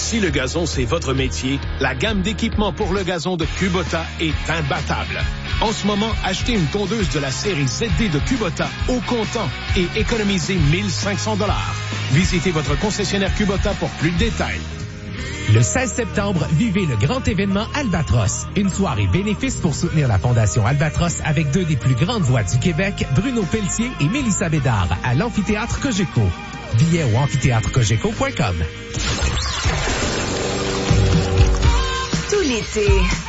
Si le gazon, c'est votre métier, la gamme d'équipements pour le gazon de Kubota est imbattable. En ce moment, achetez une tondeuse de la série ZD de Kubota au comptant et économisez 1 500 $. Visitez votre concessionnaire Kubota pour plus de détails. Le 16 septembre, vivez le grand événement Albatros. Une soirée bénéfice pour soutenir la Fondation Albatros avec deux des plus grandes voix du Québec, Bruno Pelletier et Mélissa Bédard, à l'Amphithéâtre Cogeco. Billets au amphithéâtrecogeco.com. Tout l'été,